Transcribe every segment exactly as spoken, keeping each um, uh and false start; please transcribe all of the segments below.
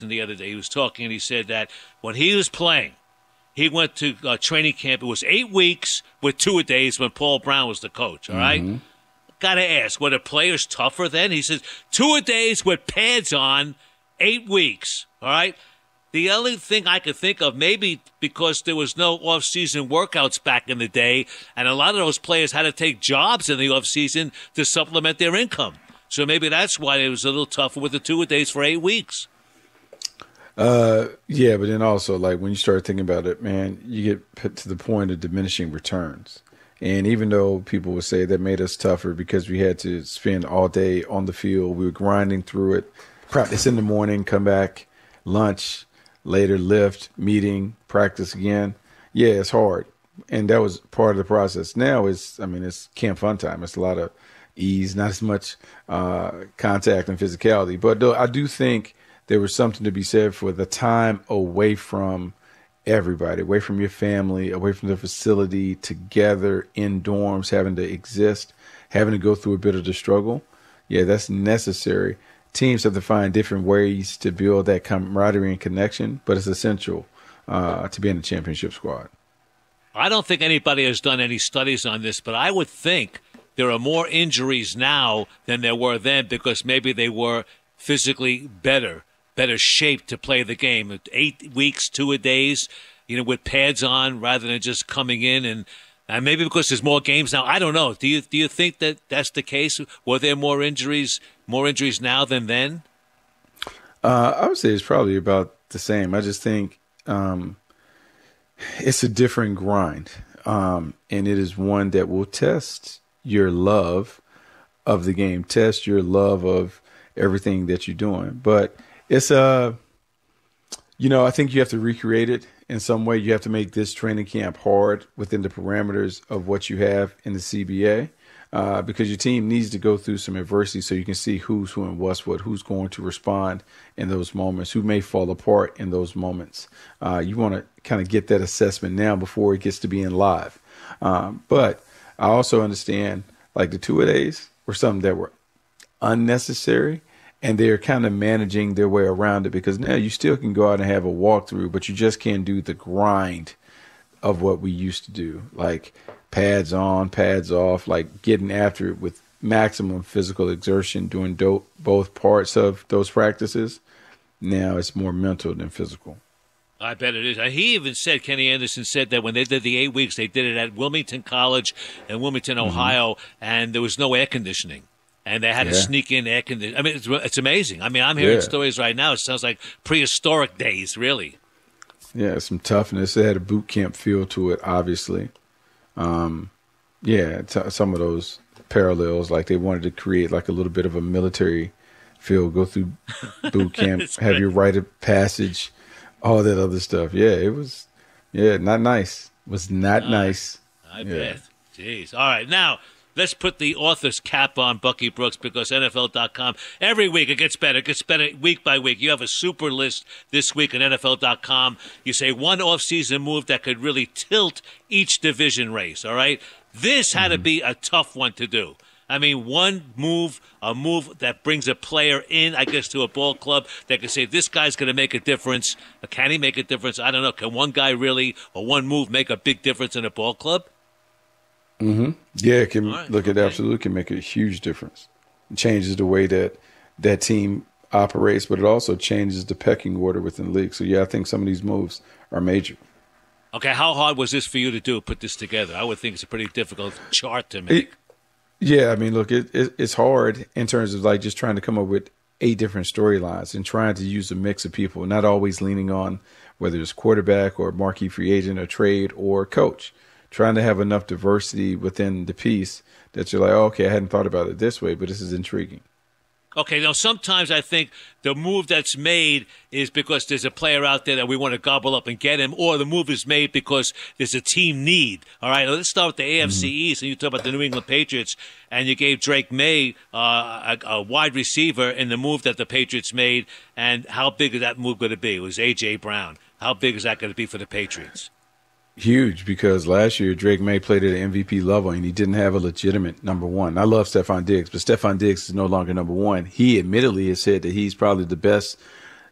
the other day. He was talking, and he said that when he was playing, he went to uh, training camp. It was eight weeks with two-a-days when Paul Brown was the coach, all right? Mm-hmm. Got to ask, were the players tougher then? He says, two-a-days with pads on, eight weeks, all right? The only thing I could think of, maybe because there was no off-season workouts back in the day, and a lot of those players had to take jobs in the off-season to supplement their income. So maybe that's why it was a little tougher with the two-a-days for eight weeks. Uh, yeah, but then also, like, when you start thinking about it, man, you get put to the point of diminishing returns. And even though people would say that made us tougher because we had to spend all day on the field, we were grinding through it, practice in the morning, come back, lunch, later lift, meeting, practice again. Yeah, it's hard. And that was part of the process. Now it's, I mean, it's camp fun time. It's a lot of ease, not as much uh, contact and physicality. But though I do think there was something to be said for the time away from everybody, away from your family, away from the facility, together in dorms, having to exist, having to go through a bit of the struggle. Yeah, that's necessary. Teams have to find different ways to build that camaraderie and connection, but it's essential uh, to be in the championship squad. I don't think anybody has done any studies on this, but I would think there are more injuries now than there were then because maybe they were physically better, better shape to play the game. Eight weeks, two-a-days, you know, with pads on rather than just coming in and And maybe because there's more games now. I don't know. Do you do you think that that's the case? Were there more injuries, more injuries now than then? Uh, I would say it's probably about the same. I just think um, it's a different grind, um, and it is one that will test your love of the game, test your love of everything that you're doing. But it's a, uh, you know, I think you have to recreate it. In some way, you have to make this training camp hard within the parameters of what you have in the C B A uh, because your team needs to go through some adversity so you can see who's who and what's what, who's going to respond in those moments, who may fall apart in those moments. Uh, you want to kind of get that assessment now before it gets to being live. Um, but I also understand like the two-a-days were something that were unnecessary. And they're kind of managing their way around it because now you still can go out and have a walkthrough, but you just can't do the grind of what we used to do, like pads on, pads off, like getting after it with maximum physical exertion, doing do- both parts of those practices. Now it's more mental than physical. I bet it is. He even said, Kenny Anderson said that when they did the eight weeks, they did it at Wilmington College in Wilmington, Ohio, mm-hmm. and there was no air conditioning. And they had yeah. to sneak in air conditioning. I mean, it's, it's amazing. I mean, I'm hearing yeah. stories right now. It sounds like prehistoric days, really. Yeah, some toughness. It had a boot camp feel to it, obviously. Um, yeah, t- some of those parallels, like they wanted to create like a little bit of a military feel, go through boot camp, have your rite of passage, all that other stuff. Yeah, it was, yeah, not nice. It was not uh, nice. I yeah. bet. Jeez. All right, now. Let's put the author's cap on Bucky Brooks because N F L dot com, every week it gets better. It gets better week by week. You have a super list this week on N F L dot com. You say one off-season move that could really tilt each division race, all right? This had mm-hmm. to be a tough one to do. I mean, one move, a move that brings a player in, I guess, to a ball club that can say, this guy's going to make a difference. Can he make a difference? I don't know. Can one guy really, or one move, make a big difference in a ball club? Mm-hmm. Yeah, it can right, look. It okay. absolutely can make a huge difference. It changes the way that that team operates, but it also changes the pecking order within the league. So yeah, I think some of these moves are major. Okay, how hard was this for you to do? Put this together? I would think it's a pretty difficult chart to make. It, yeah, I mean, look, it, it, it's hard in terms of like just trying to come up with eight different storylines and trying to use a mix of people, not always leaning on whether it's quarterback or marquee free agent or trade or coach. Trying to have enough diversity within the piece that you're like, oh, okay, I hadn't thought about it this way, but this is intriguing. Okay, now sometimes I think the move that's made is because there's a player out there that we want to gobble up and get him, or the move is made because there's a team need. All right, let's start with the A F C mm-hmm. East, and you talk about the New England Patriots, and you gave Drake May uh, a, a wide receiver in the move that the Patriots made, and how big is that move going to be? It was A J. Brown. How big is that going to be for the Patriots? Huge, because last year Drake May played at an M V P level and he didn't have a legitimate number one. I love Stephon Diggs, but Stephon Diggs is no longer number one. He admittedly has said that he's probably the best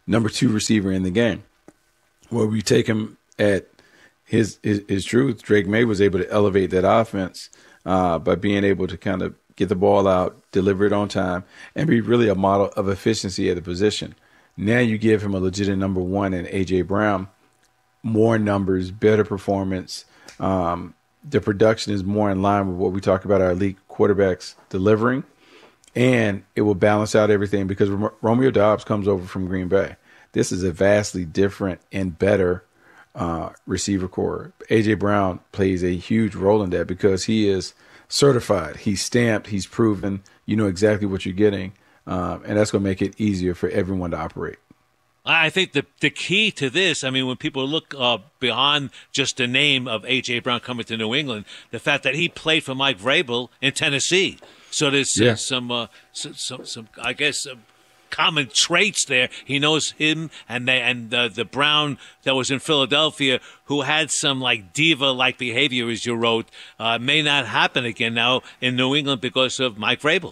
number two receiver in the game. Where we take him at his, his, his truth, Drake May was able to elevate that offense uh, by being able to kind of get the ball out, deliver it on time, and be really a model of efficiency at the position. Now you give him a legit number one in A J. Brown, more numbers, better performance. Um, the production is more in line with what we talk about our elite quarterbacks delivering, and it will balance out everything because Romeo Doubs comes over from Green Bay. This is a vastly different and better uh, receiver core. A J. Brown plays a huge role in that because he is certified. He's stamped. He's proven. You know exactly what you're getting, um, and that's going to make it easier for everyone to operate. I think the the key to this, I mean, when people look uh, beyond just the name of A J. Brown coming to New England, the fact that he played for Mike Vrabel in Tennessee. So there's yeah. uh, some, uh, some, some, some, I guess, uh, common traits there. He knows him, and they, and the the Brown that was in Philadelphia, who had some like diva-like behavior, as you wrote, uh, may not happen again now in New England because of Mike Vrabel.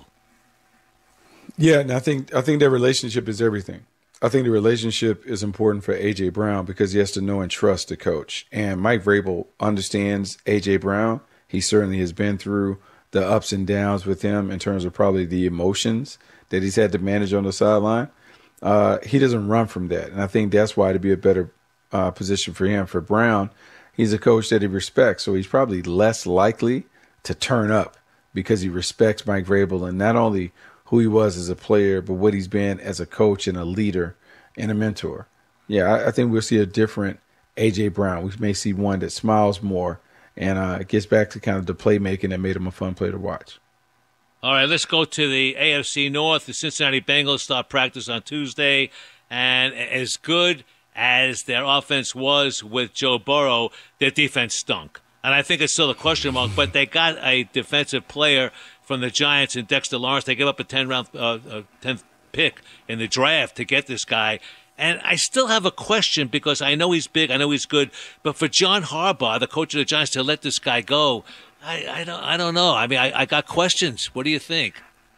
Yeah, and I think I think their relationship is everything. I think the relationship is important for A J. Brown because he has to know and trust the coach. And Mike Vrabel understands A J. Brown. He certainly has been through the ups and downs with him in terms of probably the emotions that he's had to manage on the sideline. Uh, he doesn't run from that. And I think that's why to be a better uh, position for him. For Brown, he's a coach that he respects. So he's probably less likely to turn up because he respects Mike Vrabel and not only who he was as a player, but what he's been as a coach and a leader and a mentor. Yeah, I, I think we'll see a different A J. Brown. We may see one that smiles more and uh, gets back to kind of the playmaking that made him a fun player to watch. All right, let's go to the A F C North. The Cincinnati Bengals start practice on Tuesday, and as good as their offense was with Joe Burrow, their defense stunk. And I think it's still a question mark, but they got a defensive player from the Giants in Dexter Lawrence. They gave up a ten-round, uh, a tenth pick in the draft to get this guy. And I still have a question because I know he's big, I know he's good, but for John Harbaugh, the coach of the Giants, to let this guy go, I, I don't, I don't know. I mean, I, I got questions. What do you think?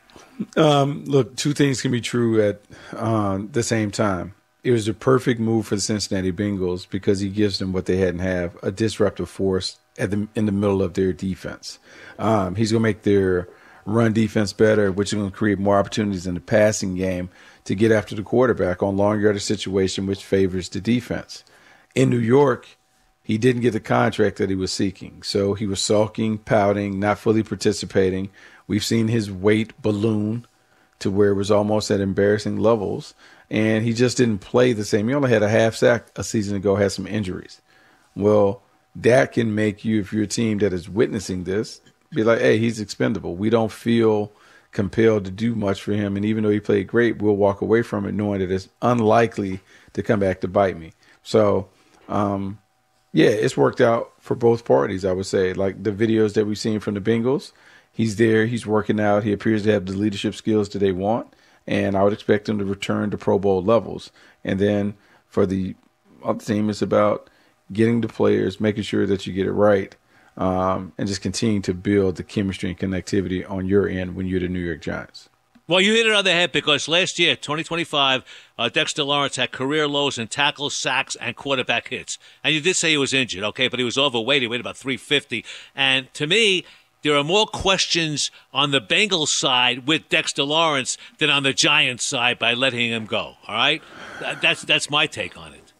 Um, look, two things can be true at uh, the same time. It was the perfect move for the Cincinnati Bengals because he gives them what they hadn't have, a disruptive force at the in the middle of their defense. Um, he's going to make their run defense better, which is going to create more opportunities in the passing game to get after the quarterback on long yardage situation, which favors the defense. In New York, he didn't get the contract that he was seeking. So he was sulking, pouting, not fully participating. We've seen his weight balloon to where it was almost at embarrassing levels. And he just didn't play the same. He only had a half sack a season ago, had some injuries. Well, that can make you, if you're a team that is witnessing this, be like, hey, he's expendable. We don't feel compelled to do much for him. And even though he played great, we'll walk away from it knowing that it's unlikely to come back to bite me. So, um, yeah, it's worked out for both parties, I would say. Like the videos that we've seen from the Bengals, he's there, he's working out. He appears to have the leadership skills that they want. And I would expect him to return to Pro Bowl levels. And then for the other team, it's about getting the players, making sure that you get it right, um, and just continue to build the chemistry and connectivity on your end when you're the New York Giants. Well, you hit it on the head because last year, twenty twenty-five, uh, Dexter Lawrence had career lows in tackles, sacks, and quarterback hits. And you did say he was injured, okay, but he was overweight. He weighed about three fifty. And to me, there are more questions on the Bengals side with Dexter Lawrence than on the Giants side by letting him go, all right? That's, that's my take on it.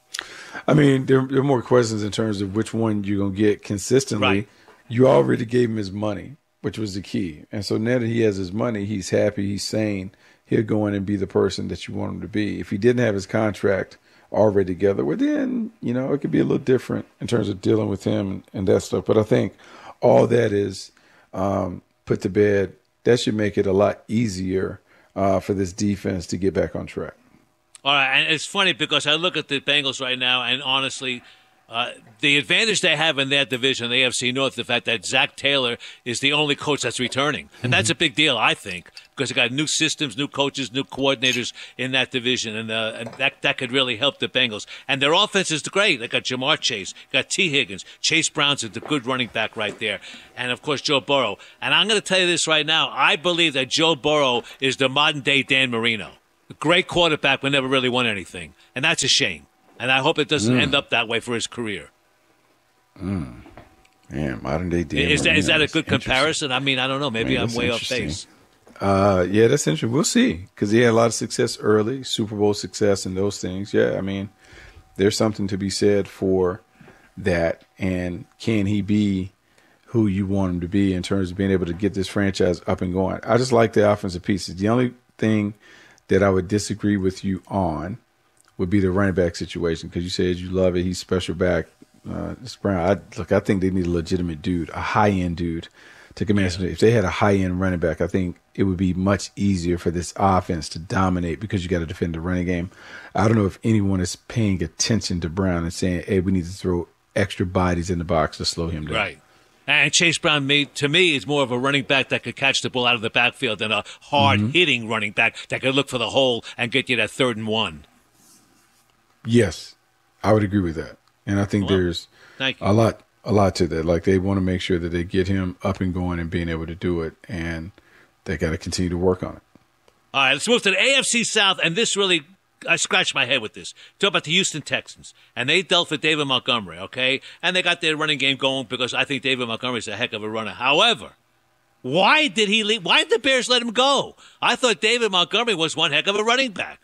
I mean, there, there are more questions in terms of which one you're going to get consistently. Right. You already gave him his money, which was the key. And so now that he has his money, he's happy, he's sane, he'll go in and be the person that you want him to be. If he didn't have his contract already together, well, then, you know, it could be a little different in terms of dealing with him and, and that stuff. But I think all that is um, put to bed. That should make it a lot easier uh, for this defense to get back on track. All right, and it's funny because I look at the Bengals right now, and honestly, uh, the advantage they have in that division, the A F C North, the fact that Zach Taylor is the only coach that's returning. And that's a big deal, I think, because they got new systems, new coaches, new coordinators in that division, and, uh, and that, that could really help the Bengals. And their offense is great. They got Jamar Chase, got T. Higgins, Chase Brown's a good running back right there, and, of course, Joe Burrow. And I'm going to tell you this right now. I believe that Joe Burrow is the modern-day Dan Marino. a great quarterback but never really won anything. And that's a shame. And I hope it doesn't mm. end up that way for his career. Mm. Man, modern day Dan Is that, Marino. is that a good comparison? I mean, I don't know. Maybe Man, I'm way off base. Uh, yeah, that's interesting. We'll see. Because he had a lot of success early, Super Bowl success and those things. Yeah, I mean, there's something to be said for that. And can he be who you want him to be in terms of being able to get this franchise up and going? I just like the offensive pieces. The only thing that I would disagree with you on would be the running back situation, because you said you love it. He's special back. Uh, Brown. I, look, I think they need a legitimate dude, a high-end dude to command. Yeah. If they had a high-end running back, I think it would be much easier for this offense to dominate because you got to defend the running game. I don't know if anyone is paying attention to Brown and saying, hey, we need to throw extra bodies in the box to slow him down. Right. And Chase Brown, made, to me, is more of a running back that could catch the ball out of the backfield than a hard-hitting mm-hmm. running back that could look for the hole and get you that third and one. Yes, I would agree with that. And I think well, there's a lot a lot to that. Like, they want to make sure that they get him up and going and being able to do it, and they got to continue to work on it. All right, let's move to the A F C South, and this really – I scratched my head with this. Talk about the Houston Texans, and they dealt with David Montgomery, okay? And they got their running game going because I think David Montgomery's a heck of a runner. However, why did he leave? Why did the Bears let him go? I thought David Montgomery was one heck of a running back.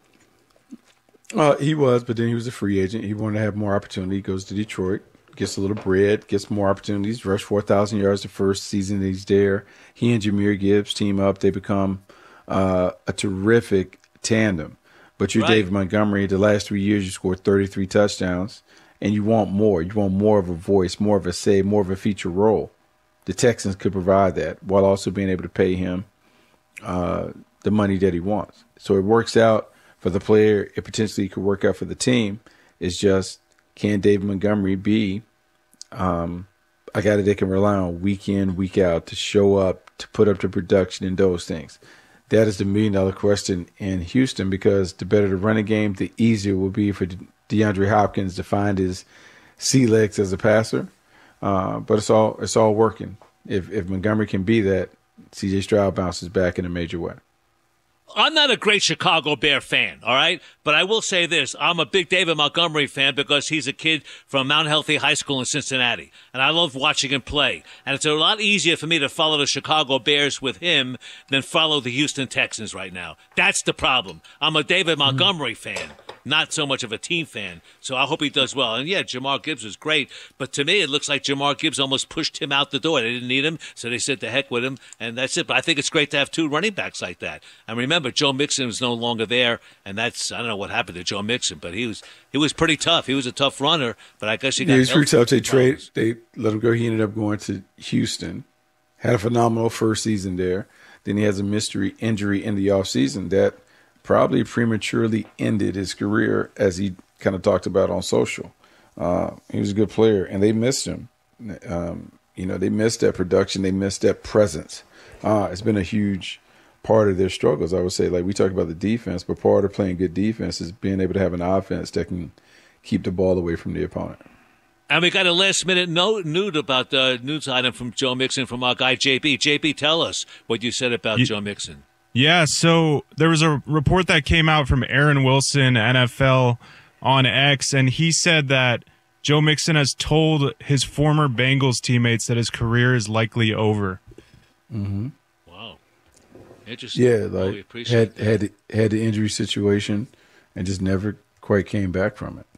Uh, he was, but then he was a free agent. He wanted to have more opportunity. He goes to Detroit, gets a little bread, gets more opportunities, rushed four thousand yards the first season that he's there. He and Jahmyr Gibbs team up. They become uh, a terrific tandem. But you're right. David Montgomery. The last three years, you scored thirty-three touchdowns, and you want more. You want more of a voice, more of a say, more of a feature role. The Texans could provide that while also being able to pay him uh, the money that he wants. So it works out for the player. It potentially could work out for the team. It's just, can David Montgomery be um, a guy that they can rely on week in, week out to show up, to put up the production and those things? That is the million-dollar question in Houston, because the better the running game, the easier it will be for DeAndre Hopkins to find his sea legs as a passer. Uh, but it's all it's all working. If if Montgomery can be that, C J Stroud bounces back in a major way. I'm not a great Chicago Bear fan, all right? But I will say this. I'm a big David Montgomery fan because he's a kid from Mount Healthy High School in Cincinnati. And I love watching him play. And it's a lot easier for me to follow the Chicago Bears with him than follow the Houston Texans right now. That's the problem. I'm a David Montgomery mm-hmm. fan, not so much of a team fan. So I hope he does well. And, yeah, Jamar Gibbs is great. But to me, it looks like Jamar Gibbs almost pushed him out the door. They didn't need him, so they said to heck with him, and that's it. But I think it's great to have two running backs like that. And remember, Joe Mixon was no longer there, and that's, I don't know what happened to Joe Mixon, but he was he was pretty tough. He was a tough runner, but I guess he got yeah, he was pretty tough. They trade, they let him go. He ended up going to Houston, had a phenomenal first season there. Then he has a mystery injury in the offseason that probably prematurely ended his career, as he kind of talked about on social. Uh, he was a good player, and they missed him. Um, you know, they missed that production. They missed that presence. Uh, it's been a huge part of their struggles. I would say, like, we talk about the defense, but part of playing good defense is being able to have an offense that can keep the ball away from the opponent. And we got a last-minute note nude about the news item from Joe Mixon from our guy J B. J B, tell us what you said about you- Joe Mixon. Yeah, so there was a report that came out from Aaron Wilson, N F L, on X, and he said that Joe Mixon has told his former Bengals teammates that his career is likely over. Mm-hmm. Wow. Interesting. Yeah, like well, had, had, had the injury situation and just never quite came back from it.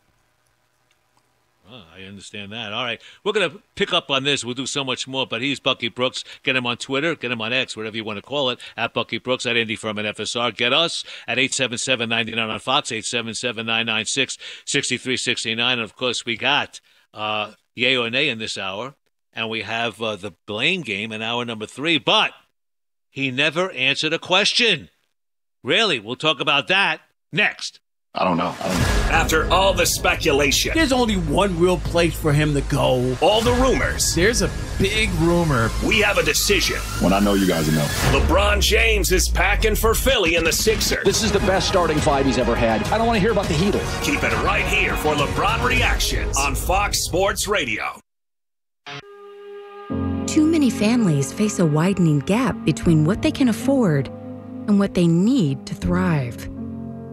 Oh, I understand that. All right. We're going to pick up on this. We'll do so much more, but he's Bucky Brooks. Get him on Twitter. Get him on X, whatever you want to call it, at Bucky Brooks, at Indy Furman F S R. Get us at eight seven seven, nine nine on Fox, eight seven seven, nine nine six, six three six nine. And, of course, we got uh, Yay or Nay in this hour, and we have uh, the Blaine game in hour number three, but he never answered a question. Really? We'll talk about that next. I don't know. I don't know. After all the speculation, there's only one real place for him to go. All the rumors. There's a big rumor. We have a decision. When I know you guys know. LeBron James is packing for Philly and the Sixers. This is the best starting five he's ever had. I don't want to hear about the Heatles. Keep it right here for LeBron Reactions on Fox Sports Radio. Too many families face a widening gap between what they can afford and what they need to thrive.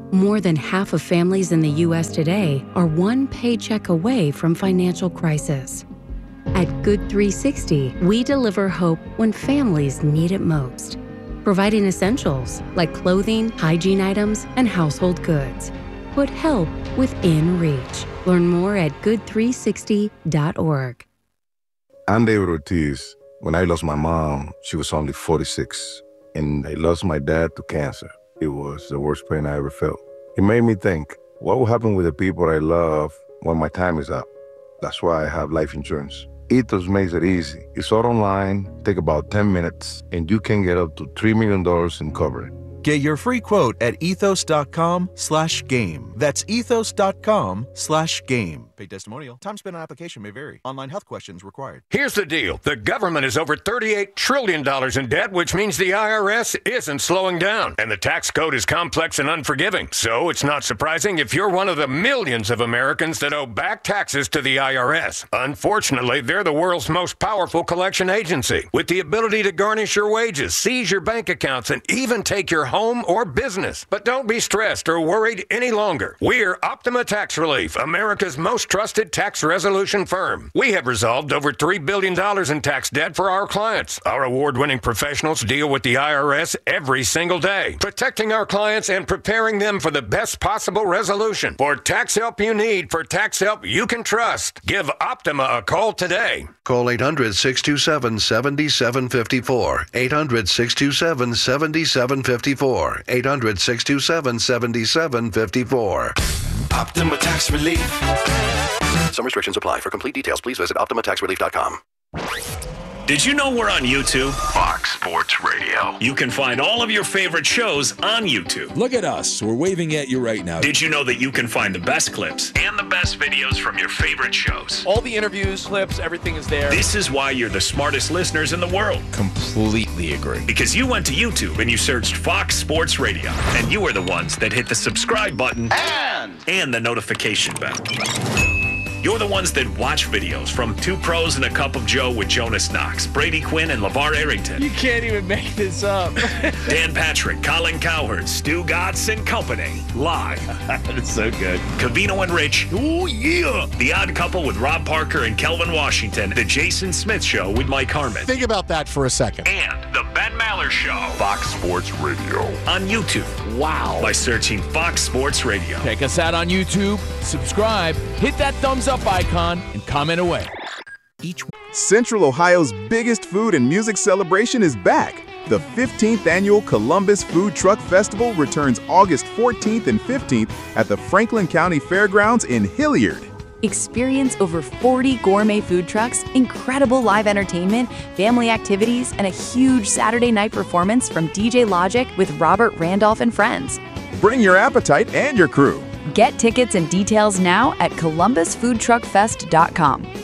More than half of families in the U S today are one paycheck away from financial crisis. At Good three sixty, we deliver hope when families need it most, providing essentials like clothing, hygiene items, and household goods. Put help within reach. Learn more at good three sixty dot org. I'm David Ortiz. When I lost my mom, she was only forty-six, and I lost my dad to cancer. It was the worst pain I ever felt. It made me think, what will happen with the people I love when my time is up? That's why I have life insurance. Ethos makes it easy. It's all online, take about ten minutes, and you can get up to three million dollars in coverage. Get your free quote at ethos.com slash game. That's ethos.com slash game. Paid testimonial. Time spent on application may vary. Online health questions required. Here's the deal. The government is over thirty-eight trillion dollars in debt, which means the I R S isn't slowing down. And the tax code is complex and unforgiving. So it's not surprising if you're one of the millions of Americans that owe back taxes to the I R S. Unfortunately, they're the world's most powerful collection agency, with the ability to garnish your wages, seize your bank accounts, and even take your home or business. But don't be stressed or worried any longer. We're Optima Tax Relief, America's most trusted tax resolution firm. We have resolved over three billion dollars in tax debt for our clients. Our award-winning professionals deal with the I R S every single day, protecting our clients and preparing them for the best possible resolution. For tax help you need, for tax help you can trust, give Optima a call today. Call eight hundred, six two seven, seven seven five four. eight hundred, six two seven, seven seven five four. eight hundred, six two seven, seven seven five four. Optima Tax Relief. Some restrictions apply. For complete details, please visit optima tax relief dot com. Did you know we're on YouTube? Fox Sports Radio. You can find all of your favorite shows on YouTube. Look at us. We're waving at you right now. Did you know that you can find the best clips and the best videos from your favorite shows? All the interviews, clips, everything is there. This is why you're the smartest listeners in the world. Completely agree. Because you went to YouTube and you searched Fox Sports Radio, and you were the ones that hit the subscribe button and, and the notification bell. You're the ones that watch videos from Two Pros and a Cup of Joe with Jonas Knox, Brady Quinn, and LeVar Arrington. You can't even make this up. Dan Patrick, Colin Cowherd, Stu Gatz, and company. Live. That's so good. Covino and Rich. Oh, yeah. The Odd Couple with Rob Parker and Kelvin Washington. The Jason Smith Show with Mike Harmon. Think about that for a second. And The Ben Maller Show. Fox Sports Radio. On YouTube. Wow. By searching Fox Sports Radio. Check us out on YouTube. Subscribe. Hit that thumbs up icon and comment away. Each Central Ohio's biggest food and music celebration is back. The fifteenth Annual Columbus Food Truck Festival returns August fourteenth and fifteenth at the Franklin County Fairgrounds in Hilliard. Experience over forty gourmet food trucks, incredible live entertainment, family activities, and a huge Saturday night performance from D J Logic with Robert Randolph and friends. Bring your appetite and your crew. Get tickets and details now at columbus food truck fest dot com.